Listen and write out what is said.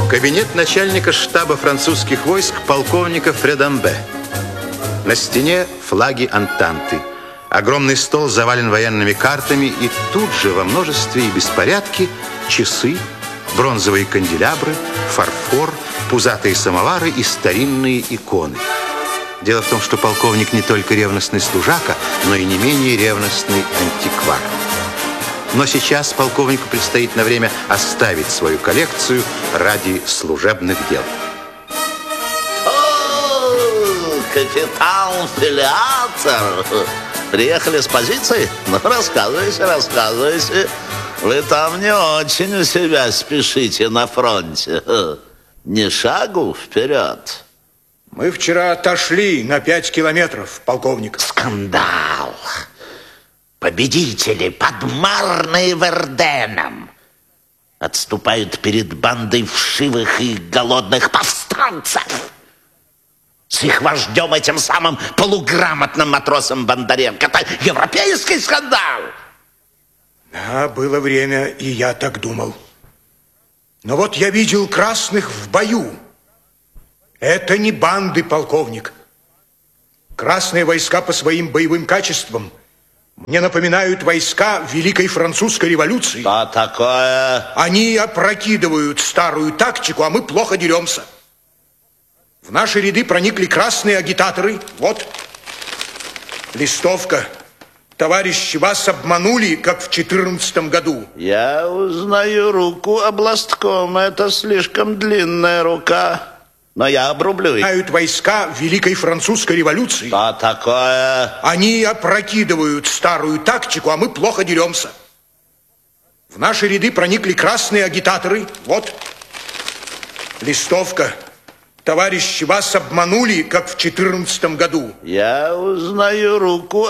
Кабинет начальника штаба французских войск полковника Фредамбе. На стене флаги Антанты. Огромный стол завален военными картами, и тут же во множестве и беспорядке часы, бронзовые канделябры, фарфор, пузатые самовары и старинные иконы. Дело в том, что полковник не только ревностный служака, но и не менее ревностный антиквар. Но сейчас полковнику предстоит на время оставить свою коллекцию ради служебных дел. О, капитан Филиатор! Приехали с позиции? Ну, рассказывайте. Вы там не очень у себя спешите на фронте. Ни шагу вперед. Мы вчера отошли на 5 километров, полковник. Скандал. Победители под Марной и Верденом отступают перед бандой вшивых и голодных повстанцев. С их вождем, этим самым полуграмотным матросом Бондаренко. Это европейский скандал. Да, было время, и я так думал. Но вот я видел красных в бою. Это не банды, полковник. Красные войска по своим боевым качествам мне напоминают войска Великой Французской революции. Что такое? Они опрокидывают старую тактику, а мы плохо деремся. В наши ряды проникли красные агитаторы. Вот листовка. Товарищи, вас обманули, как в 14 году. Я узнаю руку областкома. Это слишком длинная рука. Но я обрублю их. Знают войска Великой Французской революции. Что такое? Они опрокидывают старую тактику, а мы плохо деремся. В наши ряды проникли красные агитаторы. Вот листовка. Товарищи, вас обманули, как в 14 году. Я узнаю руку